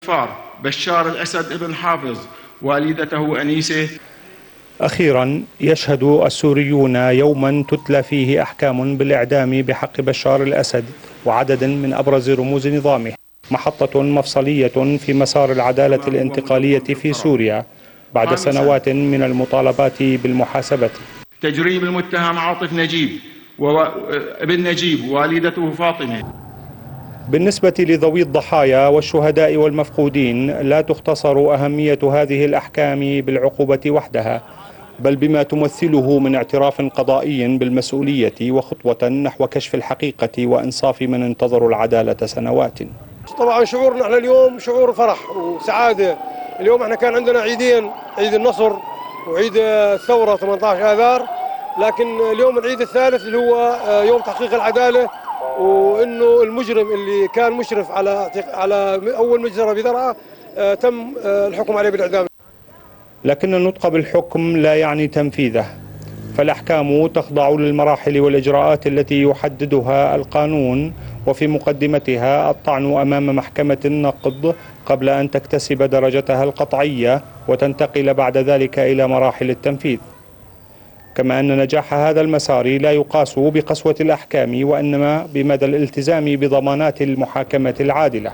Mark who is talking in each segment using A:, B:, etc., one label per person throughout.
A: فار بشار الأسد ابن حافظ والدته أنيسة.
B: أخيرا يشهد السوريون يوما تتلى فيه أحكام بالإعدام بحق بشار الأسد وعدد من أبرز رموز نظامه، محطة مفصلية في مسار العدالة الانتقالية في سوريا بعد سنوات من المطالبات بالمحاسبة.
A: تجريم المتهم عاطف نجيب وابن نجيب والدته فاطمة.
B: بالنسبة لذوي الضحايا والشهداء والمفقودين لا تختصر أهمية هذه الأحكام بالعقوبة وحدها، بل بما تمثله من اعتراف قضائي بالمسؤولية وخطوة نحو كشف الحقيقة وإنصاف من انتظروا العدالة سنوات.
C: طبعا شعورنا احنا اليوم شعور فرح وسعادة. اليوم احنا كان عندنا عيدين، عيد النصر وعيد الثورة 18 آذار، لكن اليوم العيد الثالث اللي هو يوم تحقيق العدالة، وانه المجرم اللي كان مشرف على اول مجزرة في درعا تم الحكم عليه بالإعدام.
B: لكن النطق بالحكم لا يعني تنفيذه، فالأحكام تخضع للمراحل والإجراءات التي يحددها القانون، وفي مقدمتها الطعن أمام محكمة النقض قبل أن تكتسب درجتها القطعية وتنتقل بعد ذلك إلى مراحل التنفيذ. كما أن نجاح هذا المسار لا يقاس بقسوة الأحكام، وإنما بمدى الالتزام بضمانات المحاكمة العادلة.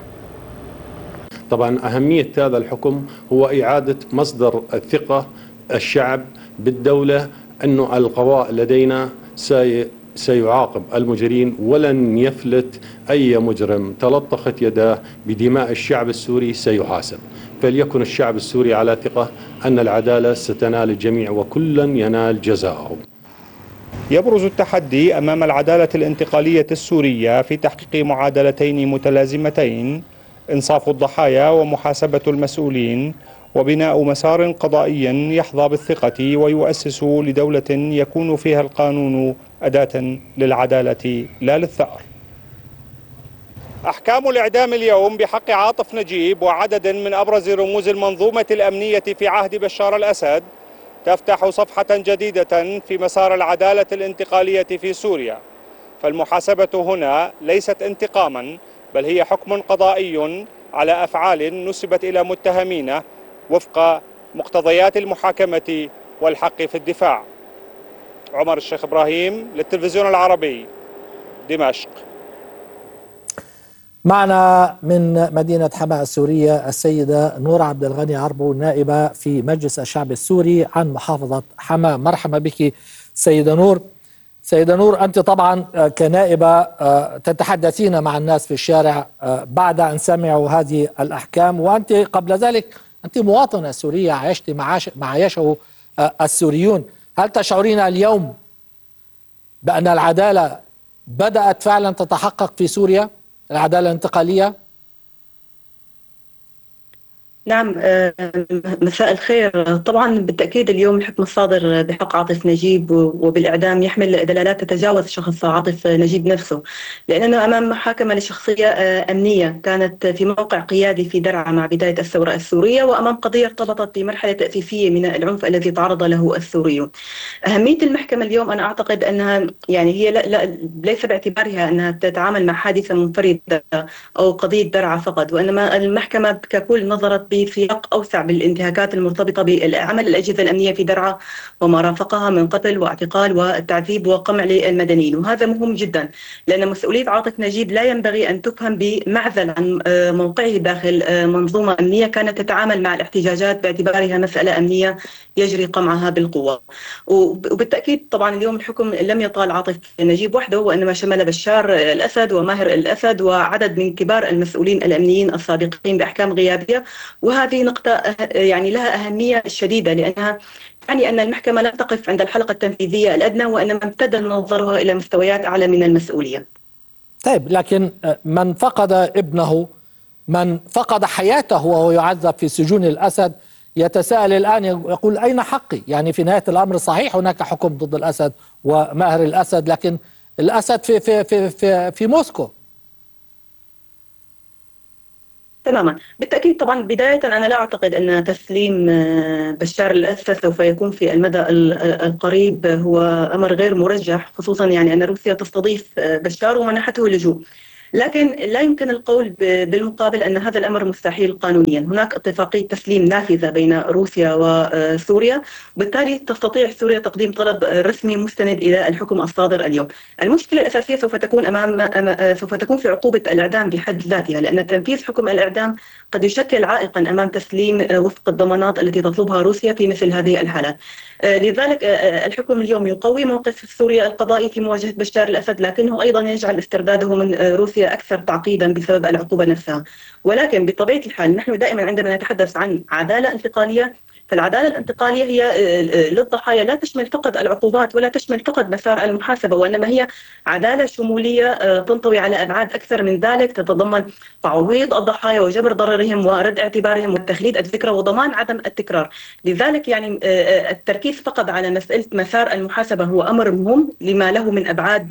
D: طبعا أهمية هذا الحكم هو إعادة مصدر الثقة الشعب بالدولة، أنه القضاء لدينا سيعاقب المجرمين، ولن يفلت أي مجرم تلطخت يداه بدماء الشعب السوري سيحاسب. فليكن الشعب السوري على ثقة أن العدالة ستنال الجميع وكلا ينال جزاءه.
B: يبرز التحدي أمام العدالة الانتقالية السورية في تحقيق معادلتين متلازمتين: إنصاف الضحايا ومحاسبة المسؤولين، وبناء مسار قضائي يحظى بالثقة ويؤسس لدولة يكون فيها القانون أداة للعدالة لا للثأر. أحكام الإعدام اليوم بحق عاطف نجيب وعدد من أبرز رموز المنظومة الأمنية في عهد بشار الأسد تفتح صفحة جديدة في مسار العدالة الانتقالية في سوريا. فالمحاسبة هنا ليست انتقاما، بل هي حكم قضائي على أفعال نسبت إلى متهمين وفق مقتضيات المحاكمة والحق في الدفاع. عمر الشيخ إبراهيم للتلفزيون العربي، دمشق.
E: معنا من مدينة حماة السورية السيدة نور عبد الغني عربو، نائبة في مجلس الشعب السوري عن محافظة حماة. مرحبا بك سيدة نور. سيدة نور، أنت طبعا كنائبة تتحدثين مع الناس في الشارع بعد أن سمعوا هذه الأحكام، وأنت قبل ذلك أنت مواطنة سورية عشت مع عيشه السوريون. هل تشعرين اليوم بأن العدالة بدأت فعلا تتحقق في سوريا، العدالة الانتقالية؟
F: نعم، مساء الخير. طبعا بالتأكيد اليوم الحكم الصادر بحق عاطف نجيب وبالإعدام يحمل دلالات تتجاوز شخص عاطف نجيب نفسه، لأننا أمام محاكمة لشخصية أمنية كانت في موقع قيادي في درعا مع بداية الثورة السورية، وأمام قضية ارتبطت بمرحلة تأسيسية من العنف الذي تعرض له السوريون. أهمية المحكمة اليوم أنا أعتقد أنها هي ليس باعتبارها أنها تتعامل مع حادثة منفردة أو قضية درعا فقط، وإنما المحكمة ككل نظرت بسياق أوسع بالانتهاكات المرتبطة بعمل الأجهزة الأمنية في درعا وما رافقها من قتل واعتقال والتعذيب وقمع للمدنيين. وهذا مهم جدا، لأن مسؤولية عاطف نجيب لا ينبغي أن تفهم بمعزل عن موقعه داخل منظومة أمنية كانت تتعامل مع الاحتجاجات باعتبارها مسألة أمنية يجري قمعها بالقوة. وبالتأكيد طبعا اليوم الحكم لم يطال عاطف نجيب وحده، وإنما شمل بشار الأسد وماهر الأسد وعدد من كبار المسؤولين الأمنيين السابقين بأحكام غيابية. وهذه نقطة لها أهمية شديدة، لأنها يعني أن المحكمة لا تقف عند الحلقة التنفيذية الأدنى، وإنما امتد نظرها إلى مستويات أعلى من المسؤولية.
E: طيب، لكن من فقد ابنه، من فقد حياته وهو يعذب في سجون الأسد، يتساءل الآن يقول أين حقي؟ يعني في نهاية الأمر صحيح هناك حكم ضد الأسد وماهر الأسد، لكن الأسد في موسكو.
F: تماما، بالتأكيد. طبعا بداية أنا لا أعتقد أن تسليم بشار الأسد سوف يكون في المدى القريب، هو أمر غير مرجح، خصوصا أن روسيا تستضيف بشار ومنحته اللجوء. لكن لا يمكن القول بالمقابل أن هذا الأمر مستحيل قانونيا. هناك اتفاقية تسليم نافذة بين روسيا وسوريا، بالتالي تستطيع سوريا تقديم طلب رسمي مستند إلى الحكم الصادر اليوم. المشكلة الأساسية سوف تكون في عقوبة الإعدام بحد ذاتها، لأن تنفيذ حكم الإعدام قد يشكل عائقا أمام تسليم وفق الضمانات التي تطلبها روسيا في مثل هذه الحالات. لذلك الحكم اليوم يقوي موقف سوريا القضائي في مواجهة بشار الأسد، لكنه أيضا يجعل استرداده من روسيا أكثر تعقيدا بسبب العقوبة نفسها. ولكن بطبيعة الحال نحن دائما عندما نتحدث عن عدالة انتقالية، فالعدالة الانتقالية هي للضحايا لا تشمل فقط العقوبات ولا تشمل فقط مسار المحاسبة، وإنما هي عدالة شمولية تنطوي على أبعاد أكثر من ذلك، تتضمن تعويض الضحايا وجبر ضررهم ورد اعتبارهم وتخليد الذكرى وضمان عدم التكرار. لذلك يعني التركيز فقط على مسألة مسار المحاسبة هو أمر مهم لما له من أبعاد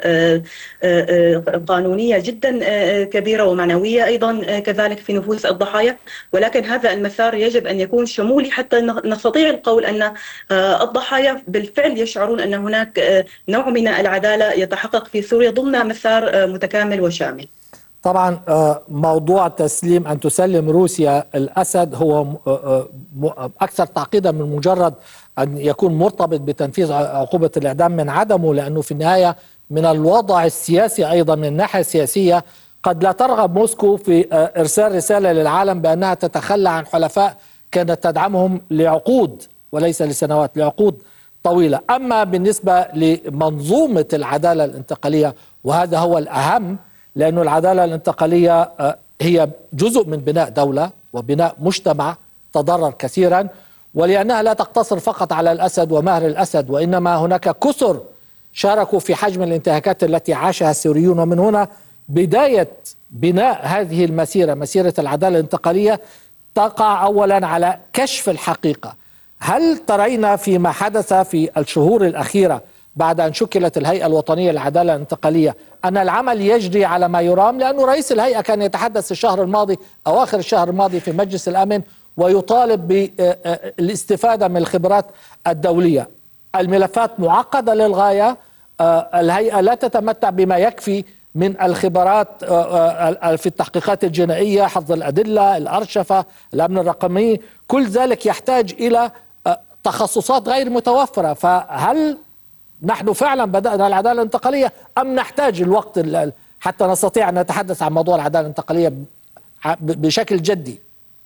F: قانونية جدا كبيرة ومعنوية أيضا كذلك في نفوس الضحايا، ولكن هذا المسار يجب أن يكون شمولي حتى نستطيع القول أن الضحايا بالفعل يشعرون أن هناك نوع من العدالة يتحقق في سوريا ضمن مسار متكامل وشامل.
E: طبعا موضوع أن تسلم روسيا الأسد هو أكثر تعقيدا من مجرد أن يكون مرتبط بتنفيذ عقوبة الإعدام من عدمه، لأنه في النهاية من الوضع السياسي أيضا من الناحية السياسية قد لا ترغب موسكو في إرسال رسالة للعالم بأنها تتخلى عن حلفاء كانت تدعمهم لعقود وليس لسنوات، لعقود طويلة. أما بالنسبة لمنظومة العدالة الانتقالية، وهذا هو الأهم، لأن العدالة الانتقالية هي جزء من بناء دولة وبناء مجتمع تضرر كثيرا، ولأنها لا تقتصر فقط على الأسد ومهر الأسد، وإنما هناك كثر شاركوا في حجم الانتهاكات التي عاشها السوريون. ومن هنا بداية بناء هذه المسيرة، مسيرة العدالة الانتقالية، تقع أولا على كشف الحقيقة. هل ترين فيما حدث في الشهور الأخيرة بعد أن شكلت الهيئة الوطنية للعدالة الانتقالية أن العمل يجري على ما يرام؟ لأن رئيس الهيئة كان يتحدث الشهر الماضي أو آخر الشهر الماضي في مجلس الأمن ويطالب بالاستفادة من الخبرات الدولية. الملفات معقدة للغاية، الهيئة لا تتمتع بما يكفي من الخبرات في التحقيقات الجنائية، حفظ الأدلة، الأرشفة، الأمن الرقمي، كل ذلك يحتاج إلى تخصصات غير متوفرة. فهل نحن فعلا بدأنا العدالة الانتقالية أم نحتاج الوقت حتى نستطيع أن نتحدث عن موضوع العدالة الانتقالية بشكل جدي؟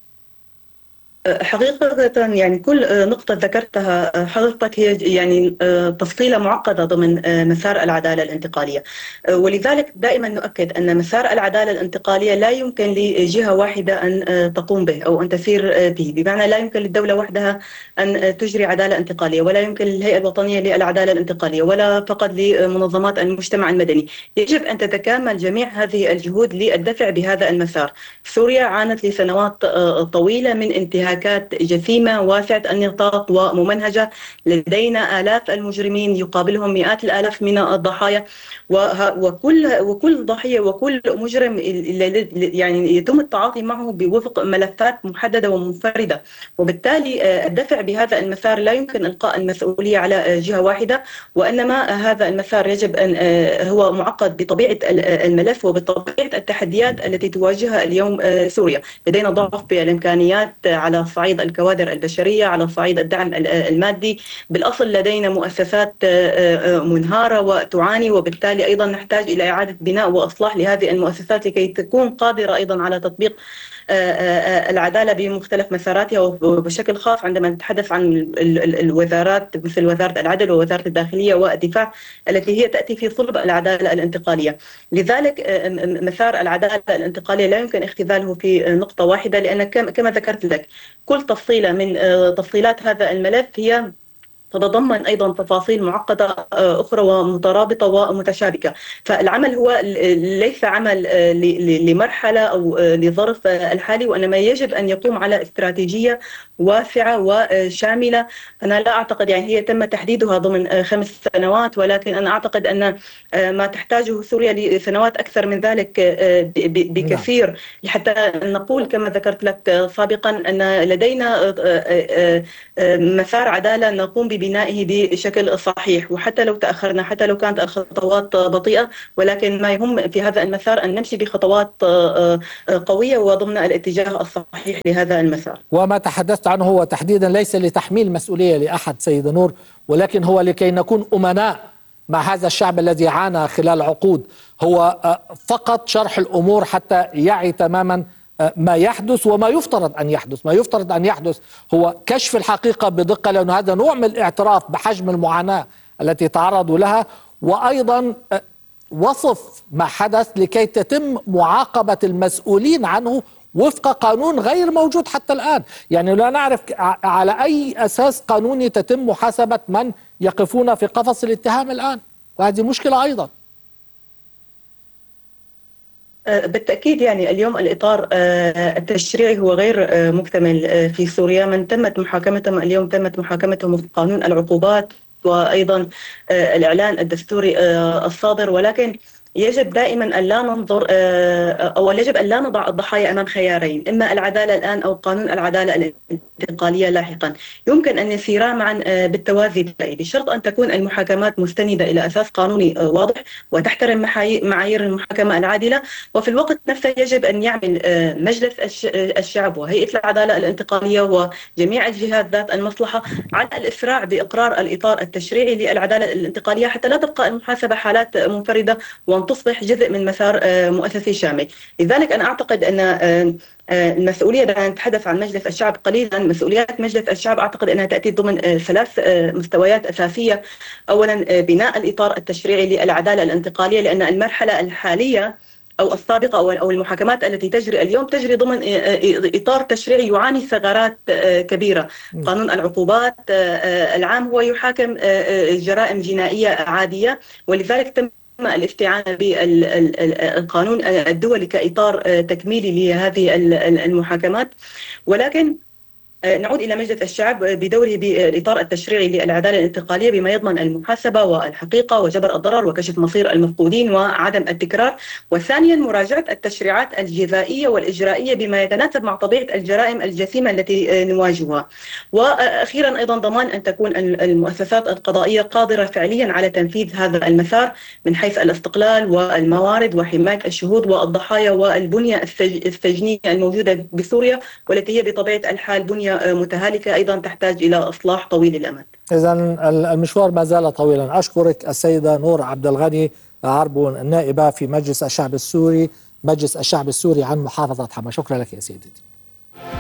F: حقيقة يعني كل نقطة ذكرتها حضرتك هي يعني تفصيلة معقدة ضمن مسار العدالة الانتقالية، ولذلك دائما نؤكد أن مسار العدالة الانتقالية لا يمكن لجهة واحدة أن تقوم به أو أن تسير به، بمعنى لا يمكن للدولة وحدها أن تجري عدالة انتقالية، ولا يمكن للهيئة الوطنية للعدالة الانتقالية، ولا فقط لمنظمات المجتمع المدني. يجب أن تتكامل جميع هذه الجهود للدفع بهذا المسار. سوريا عانت لسنوات طويلة من انتهاكات جسيمة واسعة النطاق وممنهجة، لدينا آلاف المجرمين يقابلهم مئات الآلاف من الضحايا، وكل ضحية وكل مجرم يعني يتم التعاطي معه بوفق ملفات محددة ومنفردة، وبالتالي الدفع بهذا المسار لا يمكن إلقاء المسؤولية على جهة واحدة، وإنما هذا المسار يجب أن هو معقد بطبيعة الملف وبطبيعة التحديات التي تواجهها اليوم سوريا. لدينا ضعف بالإمكانيات على صعيد الكوادر البشرية، على صعيد الدعم المادي، بالأصل لدينا مؤسسات منهارة وتعاني، وبالتالي أيضا نحتاج إلى إعادة بناء وإصلاح لهذه المؤسسات لكي تكون قادرة أيضا على تطبيق العدالة بمختلف مساراتها، وبشكل خاص عندما نتحدث عن الوزارات مثل وزارة العدل ووزارة الداخلية والدفاع التي هي تأتي في صلب العدالة الانتقالية. لذلك مسار العدالة الانتقالية لا يمكن اختزاله في نقطة واحدة، لأن كما ذكرت لك كل تفصيلة من تفصيلات هذا الملف هي تتضمن أيضا تفاصيل معقدة أخرى ومترابطة ومتشابكة. فالعمل هو ليس عمل لمرحلة أو لظرف الحالي، وإنما يجب أن يقوم على استراتيجية واسعة وشاملة. أنا لا أعتقد يعني هي تم تحديدها ضمن 5 سنوات، ولكن أنا أعتقد أن ما تحتاجه سوريا لسنوات أكثر من ذلك بكثير، حتى نقول كما ذكرت لك سابقا أن لدينا مسار عدالة نقوم لبنائه بشكل صحيح، وحتى لو تأخرنا، حتى لو كانت الخطوات بطيئة، ولكن ما يهم في هذا المسار أن نمشي بخطوات قوية وضمن الاتجاه الصحيح لهذا المسار.
E: وما تحدثت عنه هو تحديدا ليس لتحميل مسؤولية لأحد سيدة نور، ولكن هو لكي نكون أمناء مع هذا الشعب الذي عانى خلال عقود. هو فقط شرح الأمور حتى يعي تماما ما يحدث وما يفترض أن يحدث. ما يفترض أن يحدث هو كشف الحقيقة بدقة، لأن هذا نوع من الاعتراف بحجم المعاناة التي تعرضوا لها، وأيضا وصف ما حدث لكي تتم معاقبة المسؤولين عنه وفق قانون غير موجود حتى الآن. يعني لا نعرف على أي أساس قانوني تتم محاسبة من يقفون في قفص الاتهام الآن، وهذه مشكلة أيضا.
F: بالتأكيد يعني اليوم الإطار التشريعي هو غير مكتمل في سوريا. من تمت محاكمتهم اليوم تمت محاكمتهم في قانون العقوبات وأيضا الإعلان الدستوري الصادر، ولكن يجب دائما أن لا ننظر أو يجب أن لا نضع الضحايا أمام خيارين، إما العدالة الآن أو قانون العدالة الانتقالية لاحقا. يمكن أن يسيرا معا بالتوازي بشرط أن تكون المحاكمات مستندة إلى أساس قانوني واضح وتحترم معايير المحاكمة العادلة. وفي الوقت نفسه يجب أن يعمل مجلس الشعب وهيئة العدالة الانتقالية وجميع الجهات ذات المصلحة على الإسراع بإقرار الإطار التشريعي للعدالة الانتقالية، حتى لا تبقى المحاسبة حالات منفردة وأن تصبح جزء من مسار مؤسسي شامل. لذلك أنا أعتقد أن المسؤولية، إذا نتحدث عن مجلس الشعب قليلا، مسؤوليات مجلس الشعب أعتقد أنها تأتي ضمن 3 مستويات أساسية. أولا بناء الإطار التشريعي للعدالة الانتقالية، لأن المرحلة الحالية أو السابقة أو المحاكمات التي تجري اليوم تجري ضمن إطار تشريعي يعاني ثغرات كبيرة. قانون العقوبات العام هو يحاكم جرائم جنائية عادية، ولذلك تم الاستعانة بالقانون الدولي كإطار تكميلي لهذه المحاكمات. ولكن نعود إلى مجلس الشعب بدوره بالإطار التشريعي للعدالة الانتقالية بما يضمن المحاسبة والحقيقة وجبر الضرر وكشف مصير المفقودين وعدم التكرار. وثانيا مراجعة التشريعات الجزائية والإجرائية بما يتناسب مع طبيعة الجرائم الجسيمة التي نواجهها. وأخيرا أيضا ضمان أن تكون المؤسسات القضائية قادرة فعليا على تنفيذ هذا المسار من حيث الاستقلال والموارد وحماية الشهود والضحايا والبنية السجنية الموجودة بسوريا، والتي هي بطبيعة الحال بنية متهالكة أيضا تحتاج إلى إصلاح طويل الأمد.
E: إذن المشوار ما زال طويلا. أشكرك السيدة نور عبد الغني عربون، النائبة في مجلس الشعب السوري عن محافظة حما. شكرا لك يا سيدتي.